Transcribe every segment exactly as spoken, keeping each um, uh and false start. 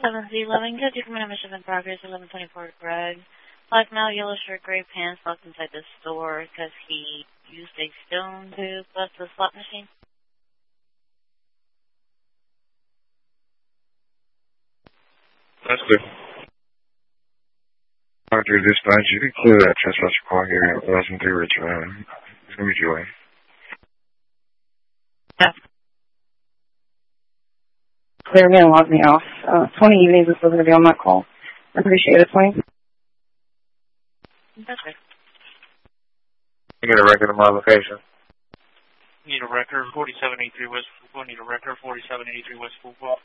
seven Z eleven, good. You come in a mission in progress, eleven twenty-four Greg. Black male, yellow shirt, gray pants, locked inside the store because he used a stone to bust the slot machine. That's good. Doctor Dispatch, you can clear that trespass call here at eleven three Richmond. It's going to be Joy. Yeah. Clear me and log me off. Uh, twenty evenings is still going to be on that call. I appreciate it, twenty. That's good. You need a record of my location. Need a record, forty-seven eighty-three West Fuqua. Need a record, forty-seven eighty-three West Fuqua.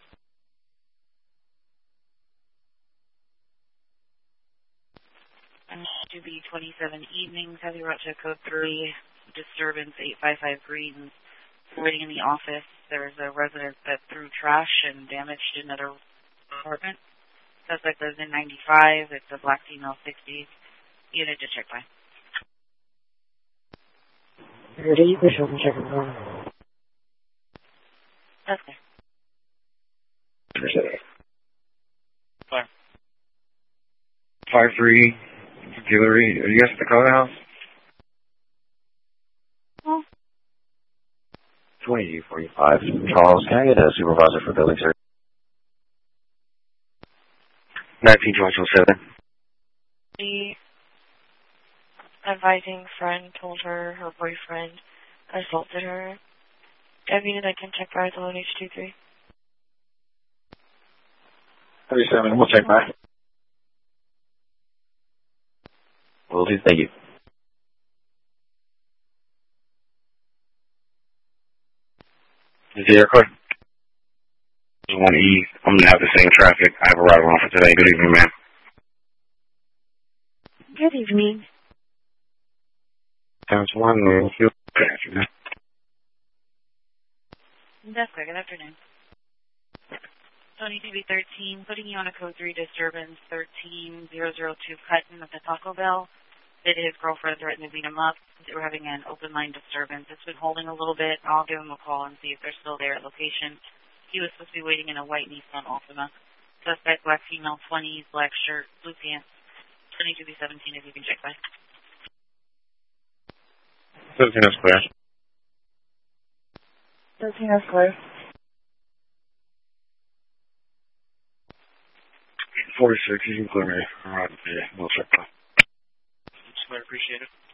And to be twenty-seven evenings, heavy route check code three, disturbance eight five five Greens. Waiting in the office, there's a resident that threw trash and damaged another apartment. Suspect lives in ninety-five. It's a black female, sixties. Unit to check by. Ready? Wish I can check it out. That's good. Appreciate it. Fine. five three, Hillary. Are you guys at the Dakota House? Oh. twenty forty-five. Charles, can I get a supervisor for building, sir? nineteen twenty seven. The advising friend told her her boyfriend assaulted her. Deputy that can check by on H two three. thirty-seven, we'll check by. Will do, thank you. Is the aircraft? one E. I'm going to have the same traffic. I have a ride on for today. Good evening, ma'am. Good evening. Times one, uh, good afternoon. That's good. Good afternoon. Tony T V thirteen, putting you on a code three disturbance thirteen zero zero two Cutton at the Taco Bell. Did his girlfriend threaten to beat him up? We're having an open line disturbance. It's been holding a little bit. I'll give him a call and see if they're still there at location. He was supposed to be waiting in a white Nissan Altima. Suspect, black female, twenties, black shirt, blue pants. twenty-two B seventeen, if you can check by. seventeen, that's clear. thirteen, that's clear. forty-six, you can clear me. All right, yeah, we'll check by. I appreciate it.